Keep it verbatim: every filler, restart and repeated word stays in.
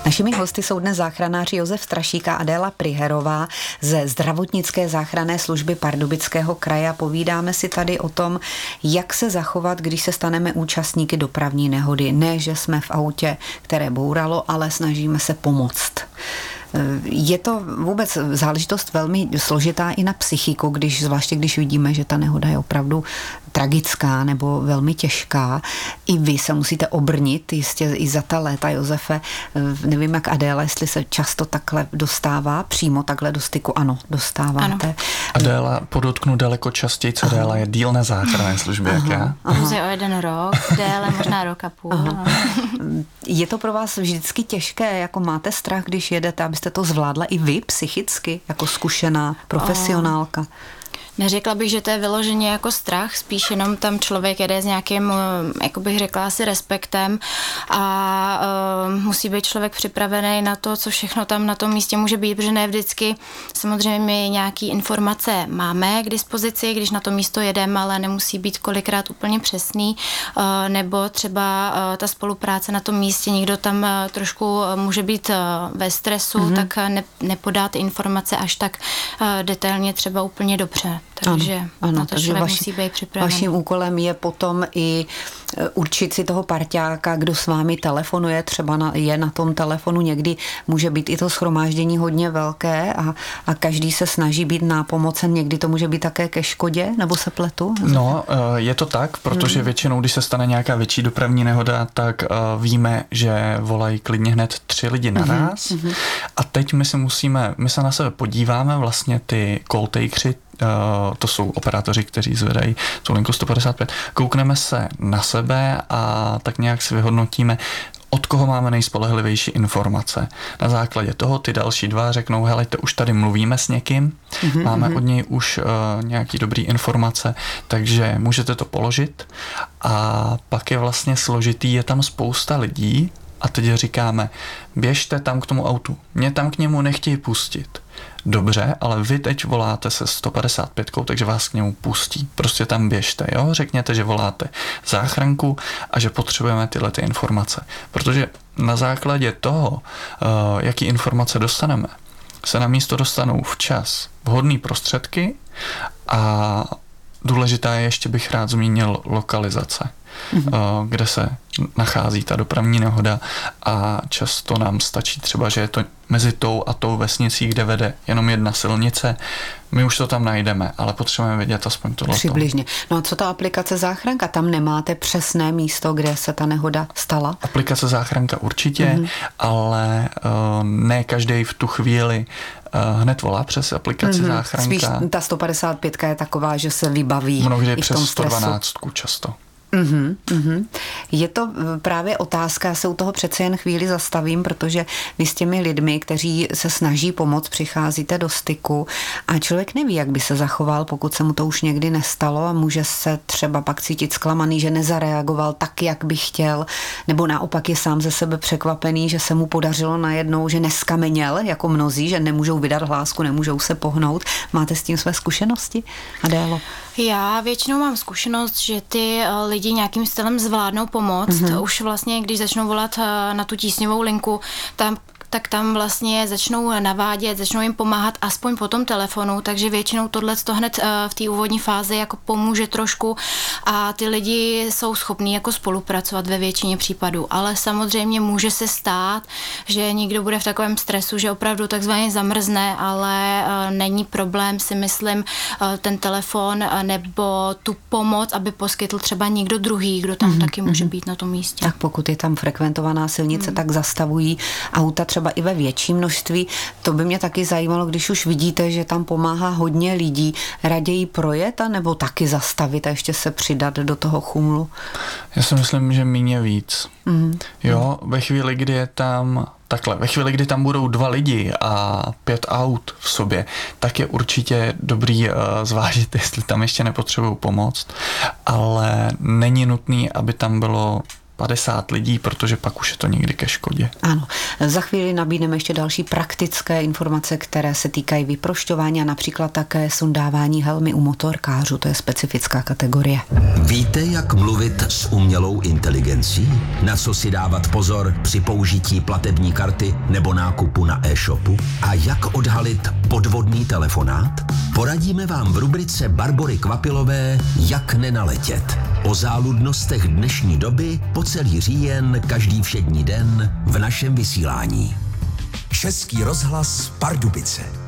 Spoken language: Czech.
Našimi hosty jsou dnes záchranáři Josef Strašík a Adéla Pryherová ze zdravotnické záchranné služby Pardubického kraje a povídáme si tady o tom, jak se zachovat, když se staneme účastníky dopravní nehody. Ne, že jsme v autě, které bouralo, ale snažíme se pomoct. Je to vůbec záležitost velmi složitá i na psychiku, když, zvláště když vidíme, že ta nehoda je opravdu tragická nebo velmi těžká. I vy se musíte obrnit, jistě i za ta léta, Josefe. Nevím, jak Adéla, jestli se často takhle dostává, přímo takhle do styku. Ano, dostáváte. Ano. Adéla, podotknu daleko častěji, co Adéla je díl na záchranné službě, jak já. Pouze o jeden rok, déle možná rok a půl. Aha. Je to pro vás vždycky těžké, jako máte strach, když jedete, abyste to zvládla i vy psychicky, jako zkušená profesionálka? Neřekla bych, že to je vyloženě jako strach, spíš jenom tam člověk jede s nějakým, jako bych řekla, asi respektem a uh, musí být člověk připravený na to, co všechno tam na tom místě může být, protože ne vždycky samozřejmě my nějaký informace máme k dispozici, když na to místo jedeme, ale nemusí být kolikrát úplně přesný, uh, nebo třeba uh, ta spolupráce na tom místě, někdo tam uh, trošku může být uh, ve stresu, mm-hmm. tak ne, nepodá ty informace až tak uh, detailně třeba úplně dobře. Takže ano, ano, na to takže člověk vaši, musí být připravený. Vaším úkolem je potom i určit si toho parťáka, kdo s vámi telefonuje, třeba na, je na tom telefonu, někdy může být i to shromáždění hodně velké a, a každý se snaží být nápomocen, někdy to může být také ke škodě, nebo se pletu? No, je to tak, protože hmm. většinou, když se stane nějaká větší dopravní nehoda, tak víme, že volají klidně hned tři lidi naraz hmm. a teď my se musíme, my se na sebe podíváme, vlastně ty call takeři, to jsou operátoři, kteří zvedají tu linku sto padesát pět. Koukneme se na sebe a tak nějak si vyhodnotíme, od koho máme nejspolehlivější informace. Na základě toho ty další dva řeknou, helejte, už tady mluvíme s někým, mm-hmm, máme mm-hmm. od něj už uh, nějaký dobrý informace, takže můžete to položit a pak je vlastně složitý, je tam spousta lidí a teď říkáme, běžte tam k tomu autu, mě tam k němu nechtějí pustit. Dobře, ale vy teď voláte se sto padesát pět, takže vás k němu pustí. Prostě tam běžte, jo? Řekněte, že voláte záchranku a že potřebujeme tyhle ty informace. Protože na základě toho, jaký informace dostaneme, se na místo dostanou včas vhodné prostředky a důležitá je, ještě bych rád zmínil, lokalizace, mm-hmm. kde se nachází ta dopravní nehoda a často nám stačí třeba, že je to mezi tou a tou vesnicí, kde vede jenom jedna silnice. My už to tam najdeme, ale potřebujeme vědět aspoň tohle. Přibližně. No a co ta aplikace Záchranka? Tam nemáte přesné místo, kde se ta nehoda stala? Aplikace Záchranka určitě, mm-hmm. ale uh, ne každý v tu chvíli uh, hned volá přes aplikaci mm-hmm. Záchranka. Spíš ta sto padesát pět je taková, že se vybaví. Mnohdy přes sto dvanáct často. Uhum, uhum. Je to právě otázka, já se u toho přece jen chvíli zastavím, protože vy s těmi lidmi, kteří se snaží pomoct, přicházíte do styku a člověk neví, jak by se zachoval, pokud se mu to už někdy nestalo a může se třeba pak cítit zklamaný, že nezareagoval tak, jak by chtěl, nebo naopak je sám ze sebe překvapený, že se mu podařilo najednou, že neskameněl, jako mnozí, že nemůžou vydat hlásku, nemůžou se pohnout. Máte s tím své zkušenosti, Adélo? Já většinou mám zkušenost, že ty lidi nějakým stylem zvládnou pomoct. Mm-hmm. Už vlastně, když začnou volat na tu tísňovou linku, tam tak tam vlastně začnou navádět, začnou jim pomáhat aspoň po tom telefonu, takže většinou tohle to hned v té úvodní fázi jako pomůže trošku a ty lidi jsou schopní jako spolupracovat ve většině případů, ale samozřejmě může se stát, že někdo bude v takovém stresu, že opravdu takzvaně zamrzne, ale není problém, si myslím, ten telefon nebo tu pomoc, aby poskytl třeba někdo druhý, kdo tam mm-hmm. taky může být na tom místě. Tak pokud je tam frekventovaná silnice, mm. tak zastavují auta třeba i ve větším množství. To by mě taky zajímalo, když už vidíte, že tam pomáhá hodně lidí, raději projet a nebo taky zastavit a ještě se přidat do toho chumlu? Já si myslím, že míně víc. Mm. Jo, ve chvíli, kdy je tam takhle, ve chvíli, kdy tam budou dva lidi a pět aut v sobě, tak je určitě dobrý uh, zvážit, jestli tam ještě nepotřebují pomoct, ale není nutný, aby tam bylo padesát lidí, protože pak už je to někdy ke škodě. Ano. Za chvíli nabídneme ještě další praktické informace, které se týkají vyprošťování a například také sundávání helmy u motorkářů. To je specifická kategorie. Víte, jak mluvit s umělou inteligencí? Na co si dávat pozor při použití platební karty nebo nákupu na e-shopu? A jak odhalit podvodný telefonát? Poradíme vám v rubrice Barbory Kvapilové Jak nenaletět. O záludnostech dnešní doby po celý říjen každý všední den v našem vysílání. Český rozhlas Pardubice.